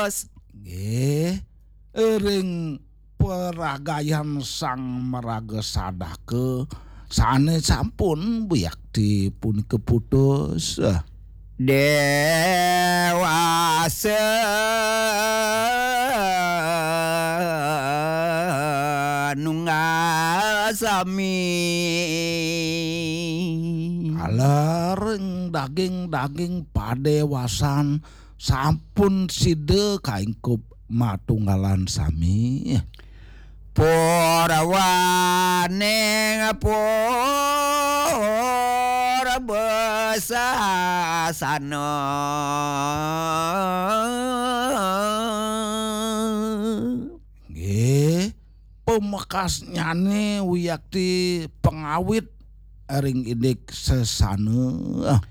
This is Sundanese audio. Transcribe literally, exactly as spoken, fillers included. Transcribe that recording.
parantos. Nggih, ering peragayan sang meraga sadake sane sampun buyak dipun keputus. Dewasa nunggal sami Alareng daging-daging padewasan sampun side kaingkup matunggalan sami. Purawane pura besasana Nggih, pemekas nyane wiyakti pengawit ering indik sesane.